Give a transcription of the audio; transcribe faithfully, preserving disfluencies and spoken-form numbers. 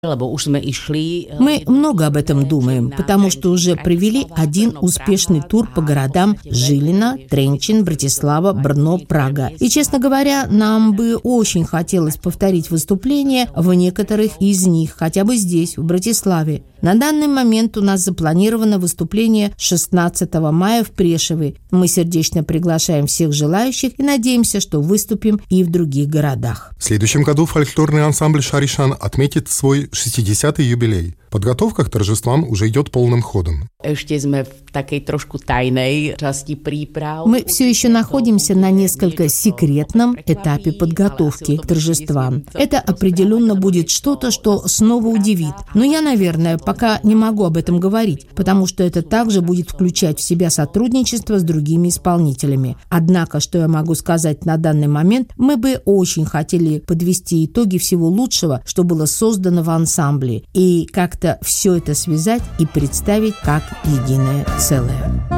Мы много об этом думаем, потому что уже провели один успешный тур по городам Жилина, Тренчин, Братислава, Брно, Прага. И, честно говоря, нам бы очень хотелось повторить выступление в некоторых из них, хотя бы здесь, в Братиславе. На данный момент у нас запланировано выступление шестнадцатого мая в Прешеве. Мы сердечно приглашаем всех желающих и надеемся, что выступим и в других городах. В следующем году фольклорный ансамбль «Шаришан» отметит свой шестидесятый юбилей. Подготовка к торжествам уже идет полным ходом. Мы все еще находимся на несколько секретном этапе подготовки к торжествам. Это определенно будет что-то, что снова удивит. Но я, наверное, пока не могу об этом говорить, потому что это также будет включать в себя сотрудничество с другими исполнителями. Однако, что я могу сказать на данный момент, мы бы очень хотели подвести итоги всего лучшего, что было создано в ансамбле, и как-то все это связать и представить как единое целое.